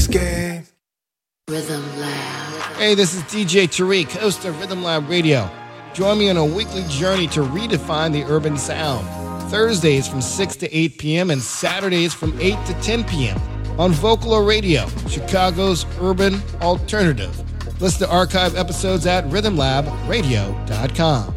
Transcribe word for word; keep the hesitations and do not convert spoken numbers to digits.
Space Game. Rhythm Lab. Hey, this is D J Tariq, host of Rhythm Lab Radio. Join me on a weekly journey to redefine the urban sound. Thursdays from six to eight p.m. and Saturdays from eight to ten p.m. on Vocalo Radio, Chicago's urban alternative. Listen to archive episodes at rhythm lab radio dot com.